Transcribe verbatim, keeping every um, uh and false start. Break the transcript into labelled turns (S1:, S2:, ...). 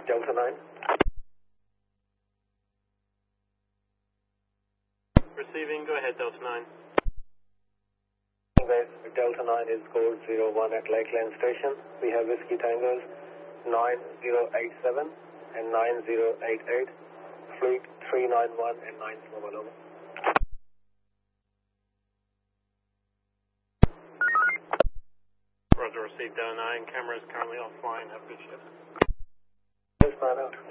S1: Delta nine.
S2: Receiving, go ahead, Delta nine.
S1: Guys, Delta nine is code zero one at Lakeland Station. We have Whiskey Tangos nine zero eight seven and nine zero eight eight, fleet three nine one and nine Mobile over.
S2: Roger, received Delta nine. Camera is currently offline. Have a good shift.
S1: Yes, man out.